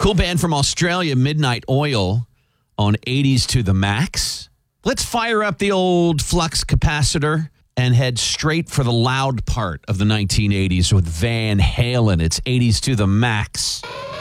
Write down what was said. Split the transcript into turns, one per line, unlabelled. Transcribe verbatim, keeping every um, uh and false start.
Cool band from Australia, Midnight Oil, on eighties to the max. Let's fire up the old flux capacitor and head straight for the loud part of the nineteen eighties with Van Halen. It's eighties to the max.